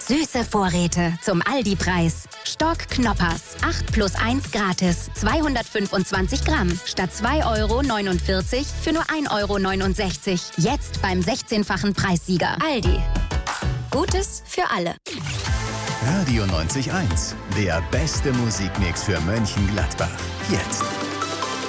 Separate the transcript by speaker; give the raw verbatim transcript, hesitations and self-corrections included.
Speaker 1: Süße Vorräte zum Aldi-Preis. Stock Knoppers. acht plus eins gratis. zweihundertfünfundzwanzig Gramm. Statt zwei Euro neunundvierzig für nur ein Euro neunundsechzig. Jetzt beim sechzehnfachen Preissieger. Aldi. Gutes für alle.
Speaker 2: Radio neunzig Komma eins. Der beste Musikmix für Mönchengladbach. Jetzt.